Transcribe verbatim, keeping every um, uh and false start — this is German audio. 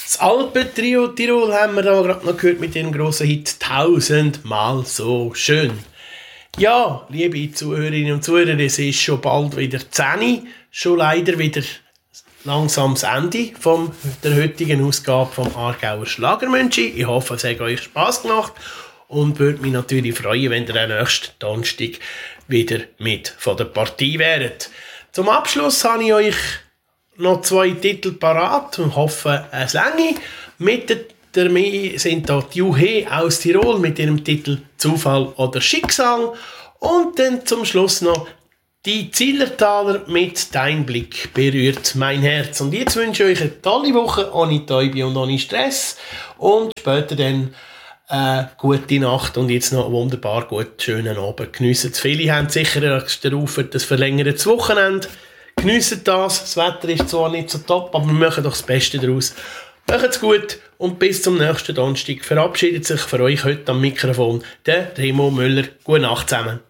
Das Alpen-Trio Tirol haben wir da gerade noch gehört mit dem grossen Hit «Tausendmal so schön». Ja, liebe Zuhörerinnen und Zuhörer, es ist schon bald wieder zehn, schon leider wieder langsam das Ende von der heutigen Ausgabe vom Aargauer Schlagermönchi. Ich hoffe, es hat euch Spass gemacht und würde mich natürlich freuen, wenn ihr am nächsten Donnerstag wieder mit von der Partie wäret. Zum Abschluss habe ich euch noch zwei Titel parat und hoffe, es länge. Mit der Mir sind da die Juhe aus Tirol mit ihrem Titel «Zufall oder Schicksal». Und dann zum Schluss noch die Zillertaler mit «Dein Blick berührt mein Herz». Und jetzt wünsche ich euch eine tolle Woche, ohne Täube und ohne Stress. Und später dann äh, gute Nacht und jetzt noch wunderbar gut schönen Abend. Geniessen es. Viele haben sicher darauf das verlängertes Wochenende. Geniessen das. Das Wetter ist zwar nicht so top, aber wir machen doch das Beste daraus. Macht's gut und bis zum nächsten Donnerstag. Verabschiedet sich für euch heute am Mikrofon der Remo Müller. Gute Nacht zusammen.